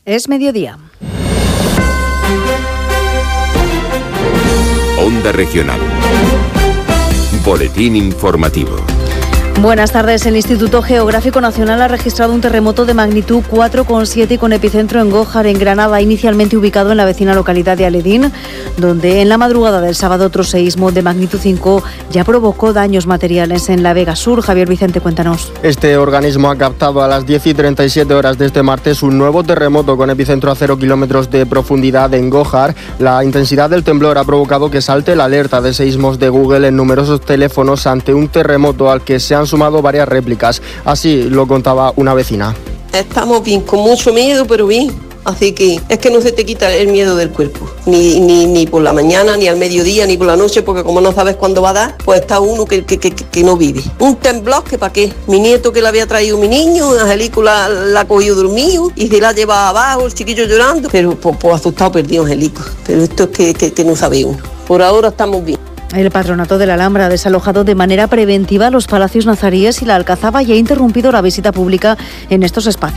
Es mediodía. Onda Regional. Boletín informativo. Buenas tardes. El Instituto Geográfico Nacional ha registrado un terremoto de magnitud 4,7 y con epicentro en Gójar, en Granada, inicialmente ubicado en la vecina localidad de Aledín, donde en la madrugada del sábado otro seísmo de magnitud 5 ya provocó daños materiales en la Vega Sur. Javier Vicente, cuéntanos. Este organismo ha captado a las 10:37 de este martes un nuevo terremoto con epicentro a 0 kilómetros de profundidad en Gójar. La intensidad del temblor ha provocado que salte la alerta de seísmos de Google en numerosos teléfonos ante un terremoto al que se han sumado varias réplicas. Así lo contaba una vecina. Estamos bien, con mucho miedo, pero bien. Así que es que no se te quita el miedo del cuerpo, ni por la mañana, ni al mediodía, ni por la noche, porque como no sabes cuándo va a dar, pues está uno que no vive. Un temblor que para qué. Mi nieto, que le había traído mi niño, Angelico la ha cogido dormido y se la lleva abajo, el chiquillo llorando, pero por asustado perdió Angelico. Pero esto es que no sabe uno. Por ahora estamos bien. El Patronato de la Alhambra ha desalojado de manera preventiva los palacios nazaríes y la Alcazaba y ha interrumpido la visita pública en estos espacios.